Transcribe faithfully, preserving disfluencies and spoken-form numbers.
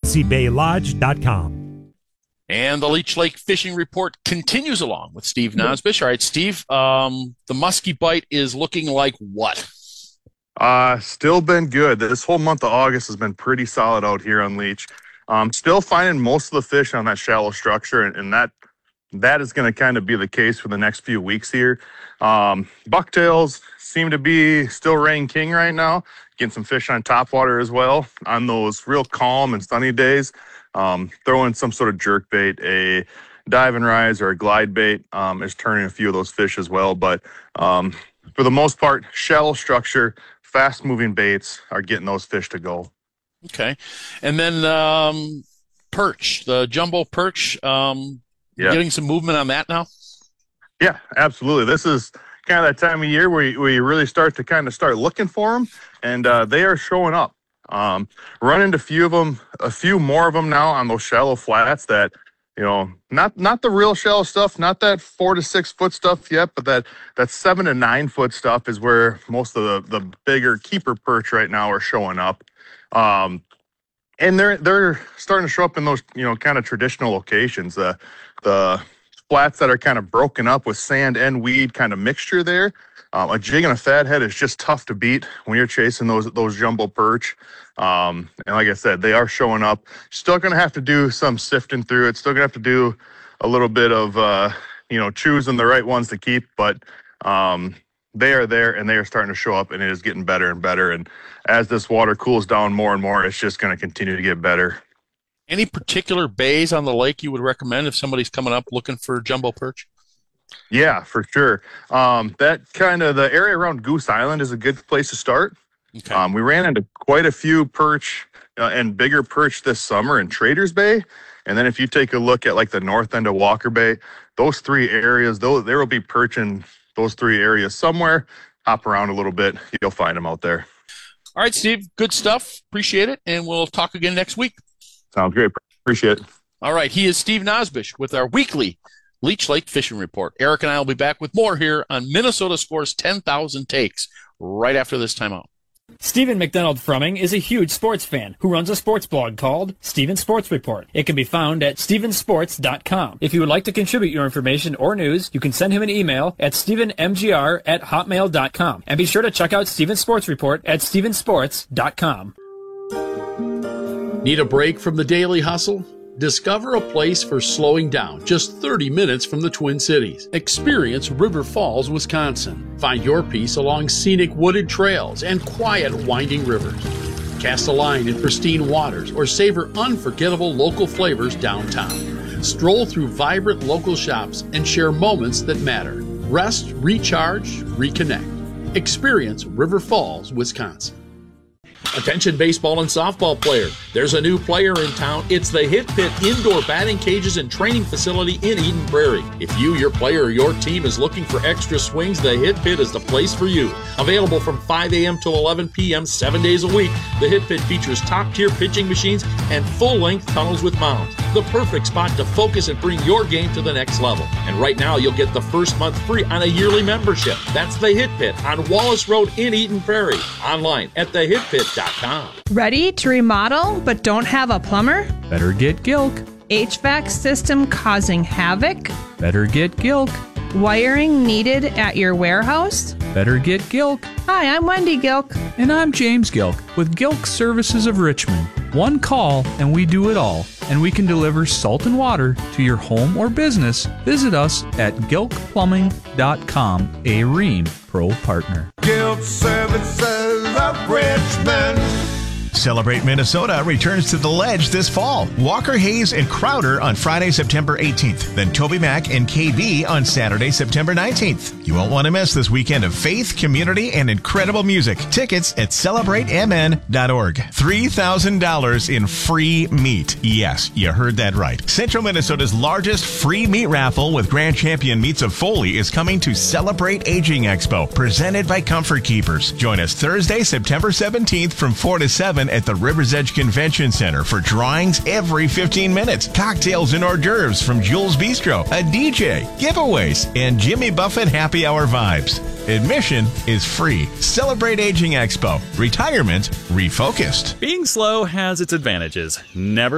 sea bay lodge dot com. And the Leech Lake Fishing Report continues along with Steve Nosbish. All right, Steve, um, the muskie bite is looking like what? Uh, still been good. This whole month of August has been pretty solid out here on Leech. Um, still finding most of the fish on that shallow structure, and, and that that is going to kind of be the case for the next few weeks here. Um, bucktails seem to be still reigning king right now. Getting some fish on topwater as well on those real calm and sunny days. Um, throwing some sort of jerk bait, a dive and rise or a glide bait um, is turning a few of those fish as well. But um, for the most part, shallow structure, fast moving baits are getting those fish to go. Okay. And then um, perch, the jumbo perch, um, yeah. Getting some movement on that now? Yeah, absolutely. This is kind of that time of year where you, where you really start to kind of start looking for them, and uh, they are showing up. Um, run into a few of them, a few more of them now on those shallow flats that, you know, not, not the real shallow stuff, not that four to six foot stuff yet, but that, that seven to nine foot stuff is where most of the, the bigger keeper perch right now are showing up. Um, and they're, they're starting to show up in those, you know, kind of traditional locations, the, the flats that are kind of broken up with sand and weed kind of mixture there. Um, a jig and a fathead is just tough to beat when you're chasing those those jumbo perch. Um, and like I said, they are showing up. Still going to have to do some sifting through it. Still going to have to do a little bit of, uh, you know, choosing the right ones to keep. But um, they are there, and they are starting to show up, and it is getting better and better. And as this water cools down more and more, it's just going to continue to get better. Any particular bays on the lake you would recommend if somebody's coming up looking for jumbo perch? Yeah, for sure. Um, that kind of the area around Goose Island is a good place to start. Okay. Um, we ran into quite a few perch uh, and bigger perch this summer in Traders Bay. And then if you take a look at like the north end of Walker Bay, those three areas, those, there will be perch in those three areas somewhere. Hop around a little bit. You'll find them out there. All right, Steve, good stuff. Appreciate it. And we'll talk again next week. Sounds great. Appreciate it. All right. He is Steve Nosbish with our weekly Leech Lake Fishing Report. Eric and I will be back with more here on Minnesota Scores ten thousand Takes right after this timeout. Stephen McDonald Frumming is a huge sports fan who runs a sports blog called Steven Sports Report. It can be found at steven sports dot com. If you would like to contribute your information or news, you can send him an email at steven m g r at hotmail dot com. And be sure to check out Steven Sports Report at steven sports dot com. Need a break from the daily hustle? Discover a place for slowing down just thirty minutes from the Twin Cities. Experience River Falls, Wisconsin. Find your peace along scenic wooded trails and quiet winding rivers. Cast a line in pristine waters or savor unforgettable local flavors downtown. Stroll through vibrant local shops and share moments that matter. Rest, recharge, reconnect. Experience River Falls, Wisconsin. Attention baseball and softball player. There's a new player in town. It's the Hit Pit Indoor Batting Cages and Training Facility in Eden Prairie. If you, your player, or your team is looking for extra swings, the Hit Pit is the place for you. Available from five a.m. to eleven p.m. seven days a week, the Hit Pit features top-tier pitching machines and full-length tunnels with mounds. The perfect spot to focus and bring your game to the next level. And right now, you'll get the first month free on a yearly membership. That's the Hit Pit on Wallace Road in Eden Prairie. Online at the hit pit dot com. Ready to remodel but don't have a plumber? Better get Gilk. H V A C system causing havoc? Better get Gilk. Wiring needed at your warehouse? Better get Gilk. Hi, I'm Wendy Gilk. And I'm James Gilk with Gilk Services of Richmond. One call and we do it all. And we can deliver salt and water to your home or business. Visit us at gilk plumbing dot com, a Rheem Pro partner. Gilk Services of Richmond. Celebrate Minnesota returns to the Ledge this fall. Walker Hayes and Crowder on Friday, September eighteenth. Then Toby Mac and K B on Saturday, September nineteenth. You won't want to miss this weekend of faith, community, and incredible music. Tickets at celebrate m n dot org. three thousand dollars in free meat. Yes, you heard that right. Central Minnesota's largest free meat raffle with Grand Champion Meats of Foley is coming to Celebrate Aging Expo, presented by Comfort Keepers. Join us Thursday, September seventeenth from four to seven at the River's Edge Convention Center for drawings every fifteen minutes, cocktails and hors d'oeuvres from Jules Bistro, a D J, giveaways, and Jimmy Buffett happy hour vibes. Admission is free. Celebrate Aging Expo. Retirement refocused. Being slow has its advantages. Never